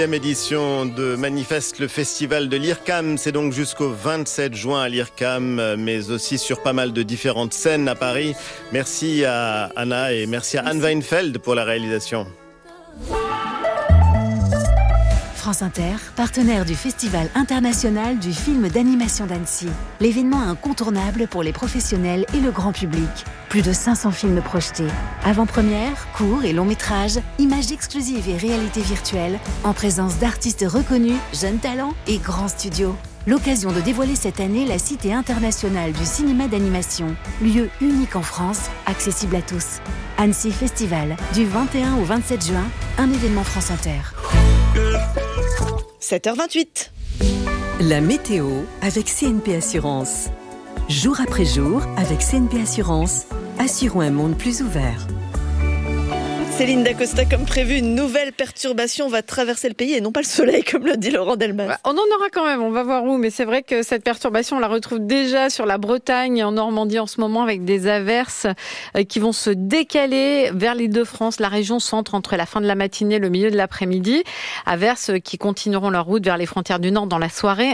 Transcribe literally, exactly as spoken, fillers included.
Édition de Manifeste, le festival de l'IRCAM, c'est donc jusqu'au vingt-sept juin à l'IRCAM, mais aussi sur pas mal de différentes scènes à Paris. Merci à Anna et merci à Anne Weinfeld pour la réalisation. France Inter, partenaire du Festival international du film d'animation d'Annecy. L'événement incontournable pour les professionnels et le grand public. Plus de cinq cents films projetés. Avant-première, courts et longs métrages, images exclusives et réalité virtuelle, en présence d'artistes reconnus, jeunes talents et grands studios. L'occasion de dévoiler cette année la Cité internationale du cinéma d'animation, lieu unique en France, accessible à tous. Annecy Festival, du vingt et un au vingt-sept juin, un événement France Inter. sept heures vingt-huit. La météo avec C N P Assurance. Jour après jour, avec C N P Assurance, assurons un monde plus ouvert. Céline Dacosta, comme prévu, une nouvelle perturbation va traverser le pays et non pas le soleil, comme le dit Laurent Delmas. On en aura quand même, on va voir où, mais c'est vrai que cette perturbation, on la retrouve déjà sur la Bretagne et en Normandie en ce moment avec des averses qui vont se décaler vers l'Île-de-France, la région centre entre la fin de la matinée et le milieu de l'après-midi. Averses qui continueront leur route vers les frontières du Nord dans la soirée.